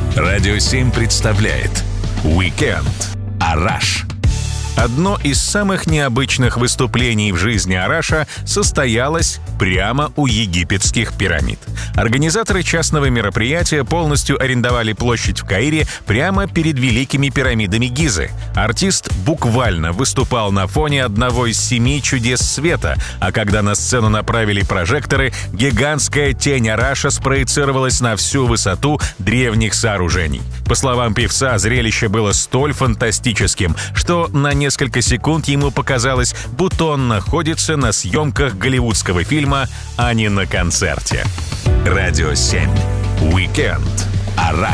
Радио 7 представляет «Уикенд. Араш». Одно из самых необычных выступлений в жизни Араша состоялось прямо у египетских пирамид. Организаторы частного мероприятия полностью арендовали площадь в Каире прямо перед великими пирамидами Гизы. Артист буквально выступал на фоне одного из 7 чудес света, а когда на сцену направили прожекторы, гигантская тень Араша спроецировалась на всю высоту древних сооружений. По словам певца, зрелище было столь фантастическим, что на несколько секунд ему показалось, будто он находится на съемках голливудского фильма, а не на концерте. Радио 7. Уикенд. Араш.